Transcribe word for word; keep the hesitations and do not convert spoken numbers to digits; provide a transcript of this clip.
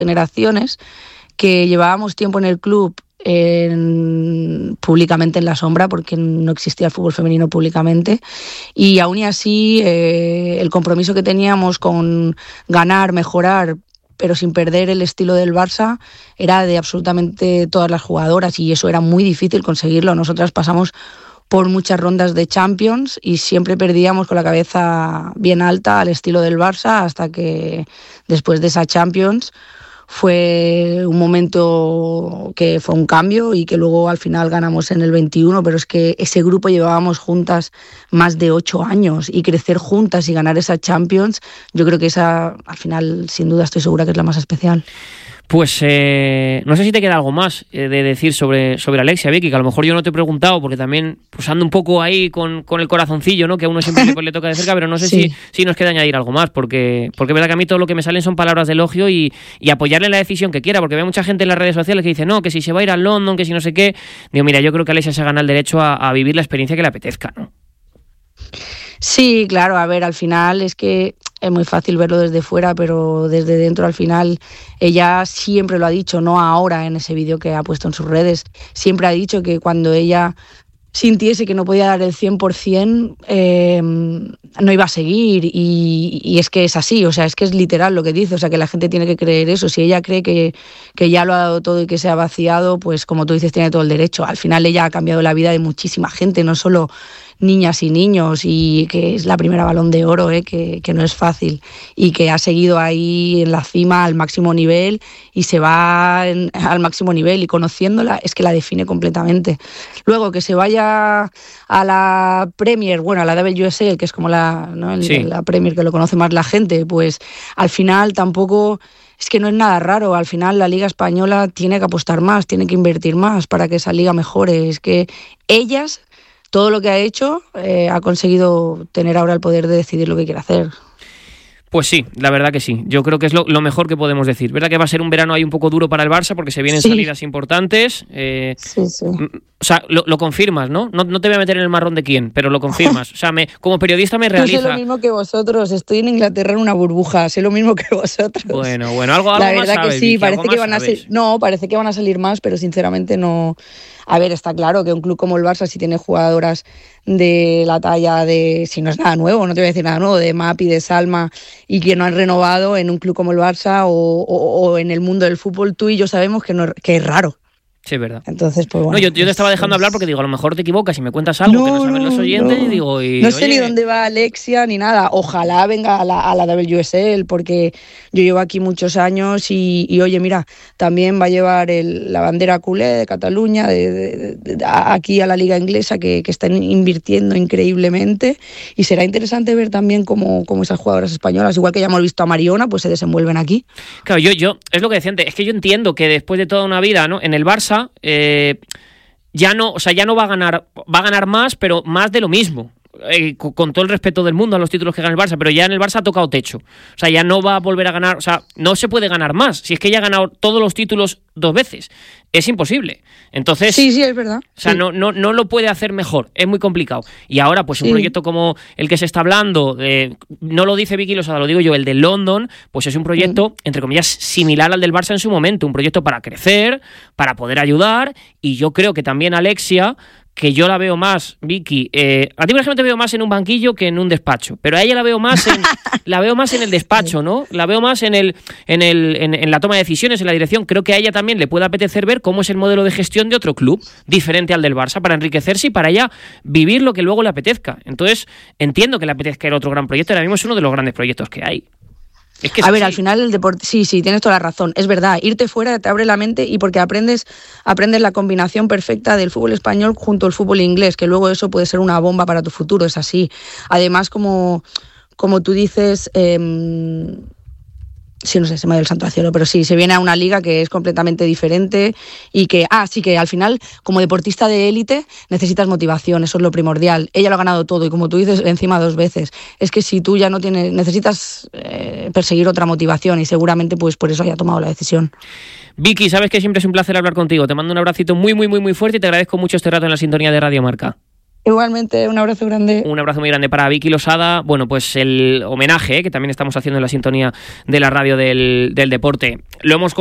generaciones que llevábamos tiempo en el club En, públicamente en la sombra, porque no existía el fútbol femenino públicamente, y aún y así eh, el compromiso que teníamos con ganar, mejorar, pero sin perder el estilo del Barça, era de absolutamente todas las jugadoras, y eso era muy difícil conseguirlo. Nosotras pasamos por muchas rondas de Champions y siempre perdíamos con la cabeza bien alta al estilo del Barça, hasta que después de esa Champions fue un momento que fue un cambio y que luego al final ganamos en el veintiuno, pero es que ese grupo llevábamos juntas más de ocho años, y crecer juntas y ganar esa Champions, yo creo que esa al final sin duda estoy segura que es la más especial. Pues eh, no sé si te queda algo más eh, de decir sobre, sobre Alexia, Vicky, que a lo mejor yo no te he preguntado porque también pues ando un poco ahí con, con el corazoncillo, ¿no? Que a uno siempre le, le toca de cerca, pero no sé sí. si, si nos queda añadir algo más, porque porque es verdad que a mí todo lo que me salen son palabras de elogio y, y apoyarle en la decisión que quiera, porque veo mucha gente en las redes sociales que dice no, que si se va a ir a London, que si no sé qué. Digo, mira, yo creo que Alexia se gana el derecho a, a vivir la experiencia que le apetezca, ¿no? Sí, claro, a ver, al final es que es muy fácil verlo desde fuera, pero desde dentro al final ella siempre lo ha dicho, no ahora en ese vídeo que ha puesto en sus redes, siempre ha dicho que cuando ella sintiese que no podía dar el cien por ciento, eh, no iba a seguir, y, y es que es así, o sea, es que es literal lo que dice, o sea, que la gente tiene que creer eso. Si ella cree que, que ya lo ha dado todo y que se ha vaciado, pues como tú dices, tiene todo el derecho. Al final ella ha cambiado la vida de muchísima gente, no solo niñas y niños, y que es la primera Balón de Oro, ¿eh? que, que no es fácil, y que ha seguido ahí en la cima al máximo nivel y se va en, al máximo nivel, y conociéndola es que la define completamente. Luego que se vaya a la Premier, bueno, a la W S L, que es como la, ¿no? el, sí. la Premier que lo conoce más la gente, pues al final tampoco... Es que no es nada raro, al final la Liga Española tiene que apostar más, tiene que invertir más para que esa liga mejore. Es que ellas... Todo lo que ha hecho, eh, ha conseguido tener ahora el poder de decidir lo que quiere hacer. Pues sí, la verdad que sí. Yo creo que es lo, lo mejor que podemos decir. ¿Verdad que va a ser un verano ahí un poco duro para el Barça porque se vienen sí. salidas importantes? Eh, sí, sí. O sea, lo, lo confirmas, ¿no? ¿no? No te voy a meter en el marrón de quién, pero lo confirmas. O sea, me, como periodista me realiza... Yo sé lo mismo que vosotros. Estoy en Inglaterra en una burbuja. Sé lo mismo que vosotros. Bueno, bueno, algo, algo la verdad más sabes, que sí, Vicky, parece que van a sabes. ser... No, parece que van a salir más, pero sinceramente no... A ver, está claro que un club como el Barça, si tiene jugadoras de la talla de... Si no es nada nuevo, no te voy a decir nada nuevo, de Mapi, de Salma, y que no han renovado en un club como el Barça o, o, o en el mundo del fútbol, tú y yo sabemos que, no, que es raro. Sí, es verdad. Entonces, pues bueno. No, yo, yo te estaba dejando pues... hablar porque digo, a lo mejor te equivocas y me cuentas algo no, que no saben los oyentes no. y digo... Y, no sé oye... ni dónde va Alexia ni nada. Ojalá venga a la, a la W S L, porque yo llevo aquí muchos años y, y oye, mira, también va a llevar el, la bandera culé de Cataluña de, de, de, de, aquí a la liga inglesa, que, que están invirtiendo increíblemente, y será interesante ver también cómo, cómo esas jugadoras españolas, igual que ya hemos visto a Mariona, pues se desenvuelven aquí. Claro, yo, yo es lo que decía antes, es que yo entiendo que después de toda una vida, ¿no? En el Barça... Eh, ya no, o sea, ya no va a ganar, va a ganar más, pero más de lo mismo. Eh, con, con todo el respeto del mundo a los títulos que gana el Barça, pero ya en el Barça ha tocado techo. O sea, ya no va a volver a ganar, o sea, no se puede ganar más. Si es que ya ha ganado todos los títulos dos veces, es imposible. Entonces, sí, sí, es verdad. O sea, sí. no, no, no lo puede hacer mejor, es muy complicado. Y ahora, pues un sí. proyecto como el que se está hablando, eh, no lo dice Vicky Losada, lo digo yo, el de London, pues es un proyecto, sí. entre comillas, similar al del Barça en su momento, un proyecto para crecer, para poder ayudar, y yo creo que también Alexia, que yo la veo más, Vicky, eh, a ti por ejemplo te veo más en un banquillo que en un despacho, pero a ella la veo más en, la veo más en el despacho, ¿no? La veo más en el, en el, en, en la toma de decisiones, en la dirección. Creo que a ella también le puede apetecer ver cómo es el modelo de gestión de otro club, diferente al del Barça, para enriquecerse y para ella vivir lo que luego le apetezca. Entonces, entiendo que le apetezca el otro gran proyecto, ahora mismo es uno de los grandes proyectos que hay. Es que es a ver, así. Al final el deporte, sí, sí, tienes toda la razón, es verdad, irte fuera te abre la mente y porque aprendes, aprendes la combinación perfecta del fútbol español junto al fútbol inglés, que luego eso puede ser una bomba para tu futuro, es así. Además, como, como tú dices, eh, sí, no sé, se me ha ido el santo al cielo, pero sí, se viene a una liga que es completamente diferente y que, ah, sí, que al final, como deportista de élite, necesitas motivación, eso es lo primordial. Ella lo ha ganado todo y como tú dices, encima dos veces. Es que si tú ya no tienes, necesitas eh, perseguir otra motivación y seguramente pues por eso haya tomado la decisión. Vicky, sabes que siempre es un placer hablar contigo. Te mando un abracito muy, muy, muy, muy fuerte y te agradezco mucho este rato en la sintonía de Radio Marca. Igualmente, un abrazo grande. Un abrazo muy grande para Vicky Losada. Bueno, pues el homenaje, ¿eh? que también estamos haciendo en la sintonía de la radio del, del deporte. Lo hemos